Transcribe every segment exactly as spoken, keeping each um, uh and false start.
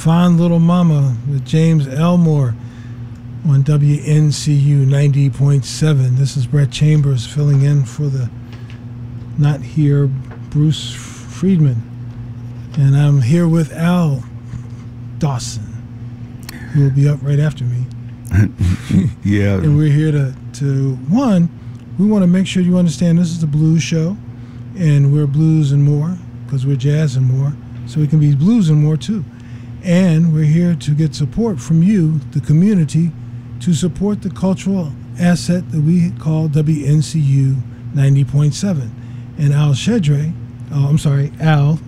Fond Little Mama with James Elmore on W N C U ninety point seven. This is Brett Chambers filling in for the not here Bruce Friedman. And I'm here with Al Dawson, who will be up right after me. Yeah. And we're here to, to, one, we want to make sure you understand this is the blues show, and we're blues and more, because we're jazz and more, so we can be blues and more too. And we're here to get support from you, the community, to support the cultural asset that we call W N C U ninety point seven. And Al Shedre, oh, I'm sorry, Al,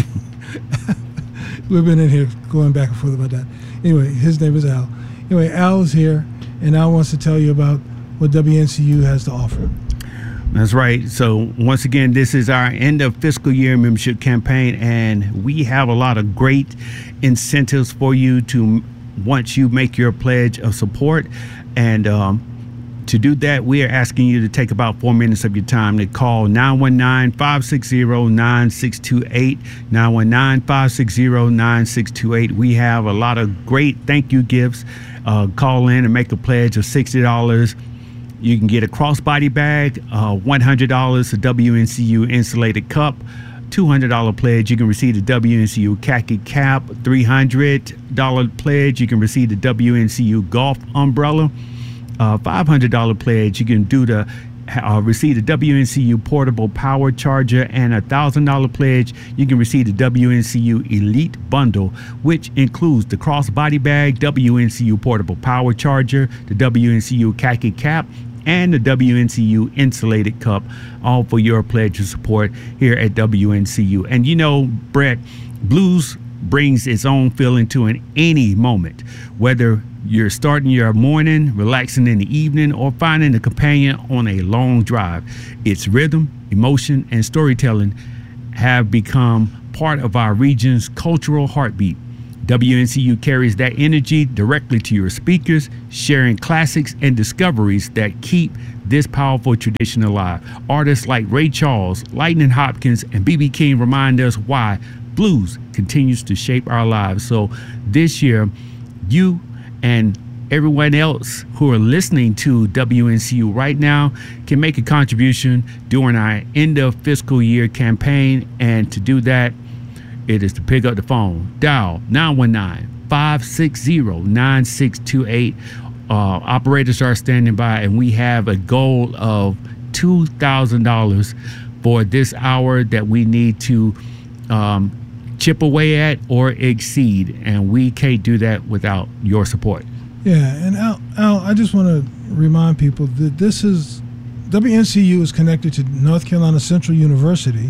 we've been in here going back and forth about that. Anyway, his name is Al. Anyway, Al is here, and Al wants to tell you about what W N C U has to offer. That's right. So once again, this is our end of fiscal year membership campaign, and we have a lot of great incentives for you to once you make your pledge of support. And um, to do that, we are asking you to take about four minutes of your time to call nine one nine, five six zero, nine six two eight, nine one nine, five six zero, nine six two eight. We have a lot of great thank you gifts. Uh, call in and make a pledge of sixty dollars. You can get a crossbody bag, uh, one hundred dollars, a W N C U insulated cup, two hundred dollars pledge. You can receive the W N C U khaki cap, three hundred dollars pledge. You can receive the W N C U golf umbrella, uh, five hundred dollars pledge. You can do the uh, receive the W N C U portable power charger, and a one thousand dollars pledge. You can receive the W N C U Elite Bundle, which includes the crossbody bag, W N C U portable power charger, the W N C U khaki cap, and the W N C U insulated cup, all for your pledge of support here at W N C U. And you know, Brett, blues brings its own feeling to an any moment, whether you're starting your morning, relaxing in the evening, or finding a companion on a long drive. Its rhythm, emotion, and storytelling have become part of our region's cultural heartbeat. W N C U carries that energy directly to your speakers, sharing classics and discoveries that keep this powerful tradition alive. Artists like Ray Charles, Lightning Hopkins, and B B King remind us why blues continues to shape our lives. So this year, you and everyone else who are listening to W N C U right now can make a contribution during our end of fiscal year campaign. And to do that, it is to pick up the phone, dial nine one nine, five six zero, nine six two eight. Uh, operators are standing by, and we have a goal of two thousand dollars for this hour that we need to um, chip away at or exceed, and we can't do that without your support. Yeah, and Al, Al I just want to remind people that this is, W N C U is connected to North Carolina Central University,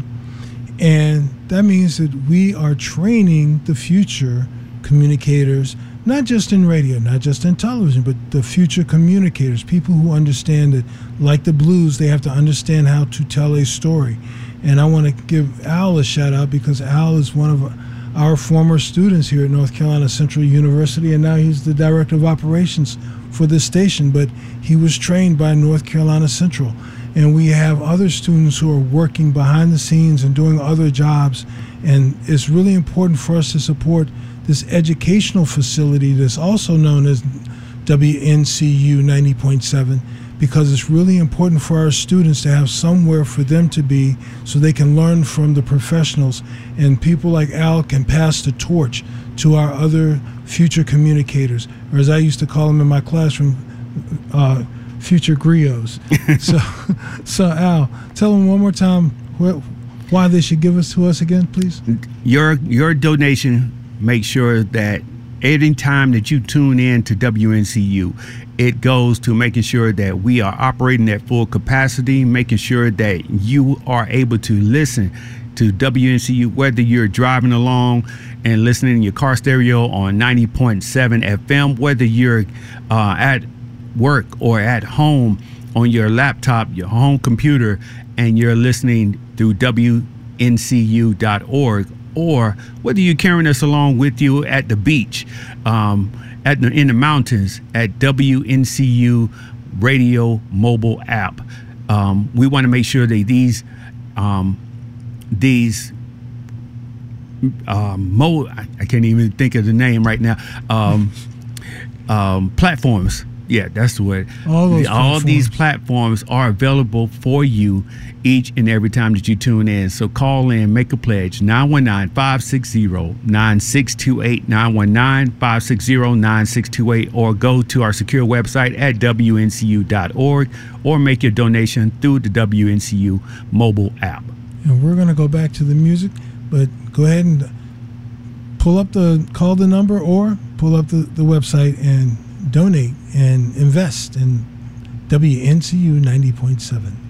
and that means that we are training the future communicators, not just in radio, not just in television, but the future communicators, people who understand that, like the blues, they have to understand how to tell a story. And I want to give Al a shout out because Al is one of our former students here at North Carolina Central University, and now he's the director of operations for this station, but he was trained by North Carolina Central. And we have other students who are working behind the scenes and doing other jobs, and it's really important for us to support this educational facility that's also known as W N C U ninety point seven, because it's really important for our students to have somewhere for them to be so they can learn from the professionals, and people like Al can pass the torch to our other future communicators, or as I used to call them in my classroom, uh, future griots. so, so Al, tell them one more time wh- why they should give us to us again, please. Your your donation makes sure that any time that you tune in to W N C U, it goes to making sure that we are operating at full capacity, making sure that you are able to listen to W N C U, whether you're driving along and listening in your car stereo on ninety point seven F M, whether you're uh, at work or at home on your laptop, your home computer, and you're listening through W N C U dot org, or whether you're carrying us along with you at the beach, um, at the, in the mountains, at W N C U radio mobile app. Um, we want to make sure that these um, these um, mo I, I can't even think of the name right now. Um, um, platforms. Yeah, that's the word. All, those All these platforms are available for you each and every time that you tune in. So call in, make a pledge, nine one nine, five six zero, nine six two eight, nine one nine, five six zero, nine six two eight, or go to our secure website at W N C U dot org, or make your donation through the W N C U mobile app. And we're going to go back to the music, but go ahead and pull up the, call the number or pull up the, the website and donate and invest in W N C U ninety point seven.